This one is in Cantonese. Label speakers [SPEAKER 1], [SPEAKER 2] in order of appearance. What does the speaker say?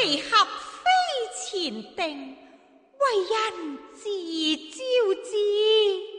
[SPEAKER 1] 其合非前定，為人自招之。